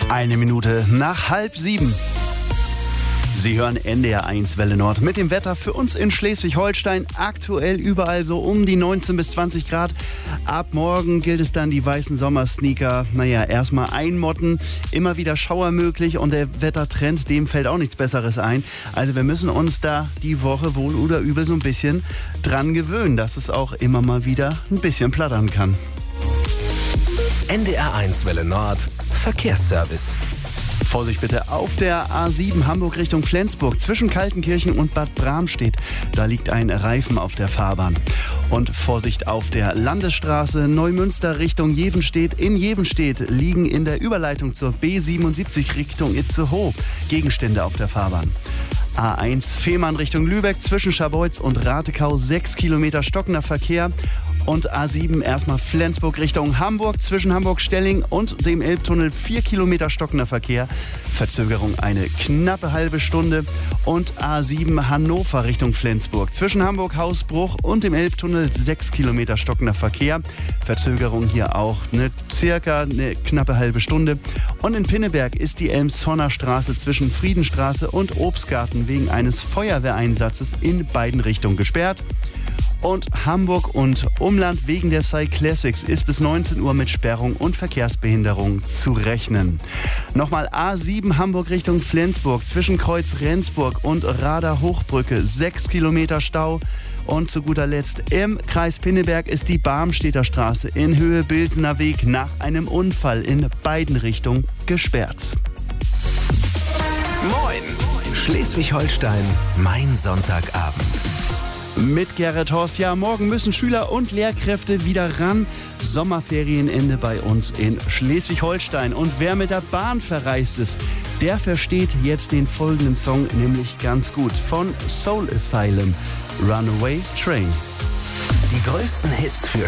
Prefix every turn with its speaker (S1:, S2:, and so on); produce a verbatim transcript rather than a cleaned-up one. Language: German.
S1: Eine Minute nach halb sieben. Sie hören N D R eins Welle Nord mit dem Wetter für uns in Schleswig-Holstein. Aktuell überall so um die neunzehn bis zwanzig Grad. Ab morgen gilt es dann die weißen Sommersneaker. Naja, erstmal einmotten, immer wieder Schauer möglich und der Wettertrend, dem fällt auch nichts Besseres ein. Also wir müssen uns da die Woche wohl oder übel so ein bisschen dran gewöhnen, dass es auch immer mal wieder ein bisschen plattern kann.
S2: N D R eins Welle Nord Verkehrsservice.
S1: Vorsicht bitte auf der A sieben Hamburg Richtung Flensburg zwischen Kaltenkirchen und Bad Bramstedt. Da liegt ein Reifen auf der Fahrbahn. Und Vorsicht auf der Landesstraße Neumünster Richtung Jevenstedt. In Jevenstedt liegen in der Überleitung zur B siebenundsiebzig Richtung Itzehoe Gegenstände auf der Fahrbahn. A eins Fehmarn Richtung Lübeck zwischen Scharbeutz und Ratekau sechs Kilometer stockender Verkehr. Und A sieben erstmal Flensburg Richtung Hamburg zwischen Hamburg-Stelling und dem Elbtunnel vier Kilometer stockender Verkehr. Verzögerung eine knappe halbe Stunde. Und A sieben Hannover Richtung Flensburg zwischen Hamburg-Hausbruch und dem Elbtunnel sechs Kilometer stockender Verkehr. Verzögerung hier auch eine circa eine knappe halbe Stunde. Und in Pinneberg ist die Elmshorner Straße zwischen Friedenstraße und Obstgarten wegen eines Feuerwehreinsatzes in beiden Richtungen gesperrt. Und Hamburg und Umland wegen der Cyclassics ist bis neunzehn Uhr mit Sperrung und Verkehrsbehinderung zu rechnen. Nochmal A sieben Hamburg Richtung Flensburg zwischen Kreuz Rendsburg und Rader Hochbrücke sechs Kilometer Stau. Und zu guter Letzt im Kreis Pinneberg ist die Barmstedter Straße in Höhe Bilsener Weg nach einem Unfall in beiden Richtungen gesperrt.
S2: Moin! Schleswig-Holstein, mein Sonntagabend.
S1: Mit Gerrit Horst. Ja, morgen müssen Schüler und Lehrkräfte wieder ran. Sommerferienende bei uns in Schleswig-Holstein. Und wer mit der Bahn verreist ist, der versteht jetzt den folgenden Song nämlich ganz gut. Von Soul Asylum, Runaway Train.
S2: Die größten Hits für